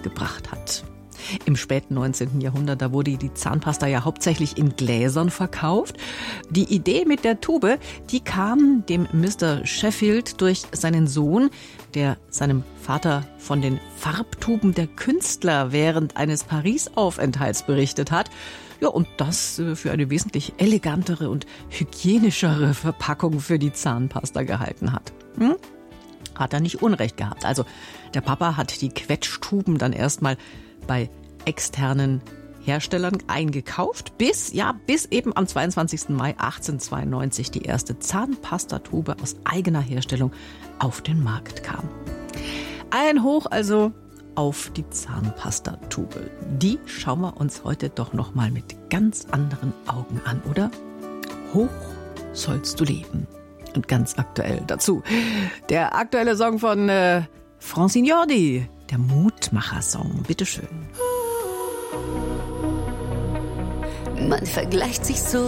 gebracht hat. Im späten 19. Jahrhundert, da wurde die Zahnpasta ja hauptsächlich in Gläsern verkauft. Die Idee mit der Tube, die kam dem Mr. Sheffield durch seinen Sohn, der seinem Vater von den Farbtuben der Künstler während eines Paris-Aufenthalts berichtet hat. Ja, und das für eine wesentlich elegantere und hygienischere Verpackung für die Zahnpasta gehalten hat. Hat er nicht Unrecht gehabt. Also der Papa hat die Quetschtuben dann erstmal bei externen Herstellern eingekauft, bis eben am 22. Mai 1892 die erste Zahnpastatube aus eigener Herstellung auf den Markt kam. Ein Hoch also auf die Zahnpastatube. Die schauen wir uns heute doch noch mal mit ganz anderen Augen an, oder? Hoch sollst du leben. Und ganz aktuell dazu der aktuelle Song von Francine Jordi, der Mutmacher-Song. Bitteschön. Man vergleicht sich so